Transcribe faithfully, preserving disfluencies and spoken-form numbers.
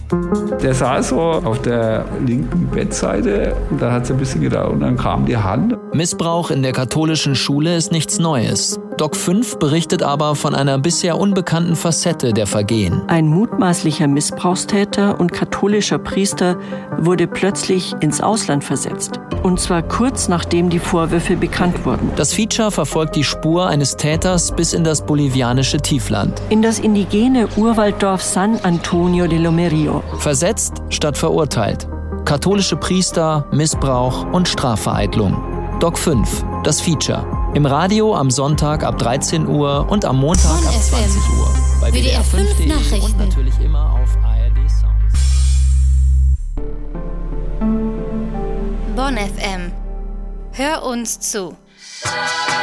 Der saß so auf der linken Bettseite und da hat es ein bisschen gedauert und dann kam die Hand. Missbrauch in der katholischen Schule ist nichts Neues. Doc fünf berichtet aber von einer bisher unbekannten Facette der Vergehen. Ein mutmaßlicher Missbrauchstäter und katholischer Priester wurde plötzlich ins Ausland versetzt. Und zwar kurz nachdem die Vorwürfe bekannt wurden. Das Feature verfolgt die Spur eines Täters bis in das bolivianische Tiefland. In das indigene Urwalddorf San Antonio de Lomerío. Versetzt statt verurteilt. Katholische Priester, Missbrauch und Strafvereitlung. Doc fünf, das Feature. Im Radio am Sonntag ab dreizehn Uhr und am Montag Bonn ab zwanzig Uhr. Bei W D R fünf Nachrichten. Und natürlich immer auf A R D Sounds. Bonn F M. Hör uns zu.